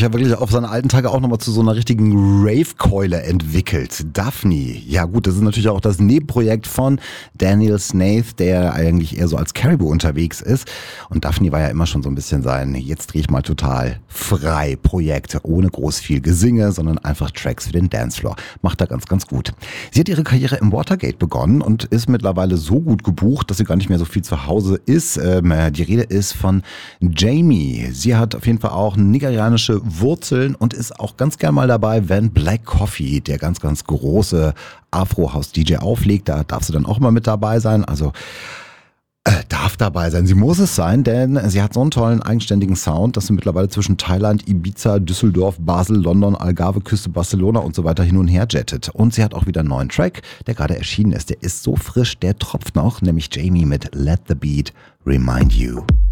ja wirklich auf seine alten Tage auch nochmal zu so einer richtigen Rave-Keule entwickelt. Daphne, ja gut, das ist natürlich auch das Nebenprojekt von Daniel Snaith, der eigentlich eher so als Caribou unterwegs ist. Und Daphne war ja immer schon so ein bisschen sein, jetzt drehe ich mal total frei Projekt, ohne groß viel Gesinge, sondern einfach Tracks für den Dancefloor. Macht er ganz, ganz gut. Sie hat ihre Karriere im Watergate begonnen und ist mittlerweile so gut gebucht, dass sie gar nicht mehr so viel zu Hause ist. Die Rede ist von Jamie. Sie hat auf jeden Fall auch nigerianische Wurzeln und ist auch ganz gern mal dabei, wenn Black Coffee, der ganz, ganz große Afro-House-DJ auflegt. Da darf sie dann auch mal mit dabei sein. Also darf dabei sein. Sie muss es sein, denn sie hat so einen tollen, eigenständigen Sound, dass sie mittlerweile zwischen Thailand, Ibiza, Düsseldorf, Basel, London, Algarve, Küste, Barcelona und so weiter hin und her jettet. Und sie hat auch wieder einen neuen Track, der gerade erschienen ist. Der ist so frisch, der tropft noch, nämlich Jamie mit Let the Beat Remind You.